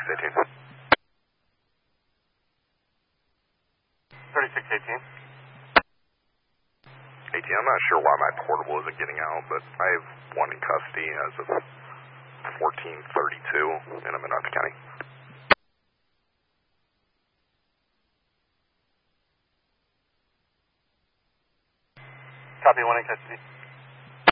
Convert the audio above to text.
stay tuned. 3618. 18, I'm not sure why my portable isn't getting out, but I have one in custody as of 14:32 in Minot County. Copy, one in custody.